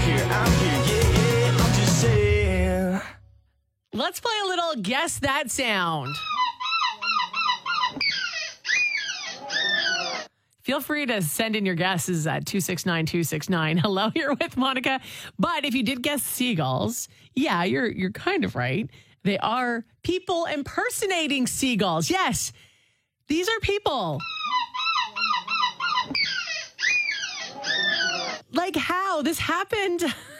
yeah, I'm just saying. Let's play a little Guess That Sound. Feel free to send in your guesses at 269-269. Hello, you're with Monica. But if you did guess seagulls, yeah, you're kind of right. They are people impersonating seagulls. Yes, these are people. Like how? This happened